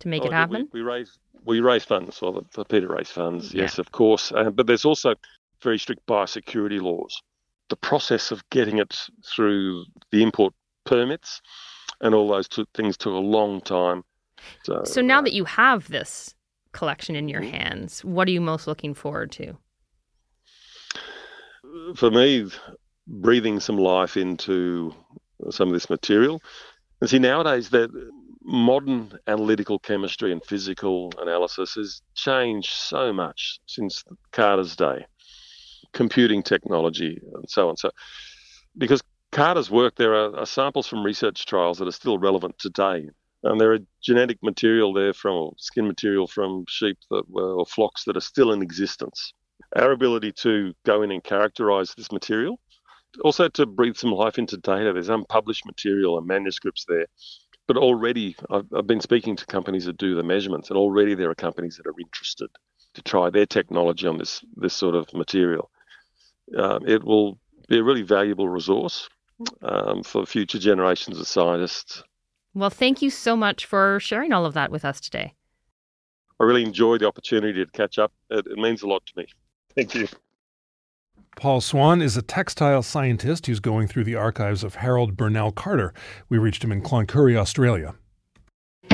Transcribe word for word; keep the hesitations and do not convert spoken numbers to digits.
to make Oh, it happen? We, we raise we raise funds, or the, the Peter raise funds, Yeah. yes, of course. Uh, but there's also very strict biosecurity laws. The process of getting it through the import permits and all those two things took a long time. So, So now uh, that you have this collection in your Mhm. hands, what are you most looking forward to? for me, breathing some life into some of this material. And see, nowadays, that modern analytical chemistry and physical analysis has changed so much since Carter's day, computing technology and so on. So, because Carter's work, there are, are samples from research trials that are still relevant today. And there are genetic material there from, or skin material from sheep that were, or flocks that are still in existence. Our ability to go in and characterize this material, also to breathe some life into data. There's unpublished material and manuscripts there. But already, I've, I've been speaking to companies that do the measurements, and already there are companies that are interested to try their technology on this this sort of material. Uh, it will be a really valuable resource um, for future generations of scientists. Well, thank you so much for sharing all of that with us today. I really enjoyed the opportunity to catch up. It, it means a lot to me. Thank you. Paul Swan is a textile scientist who's going through the archives of Harold Burnell Carter. We reached him in Cloncurry, Australia.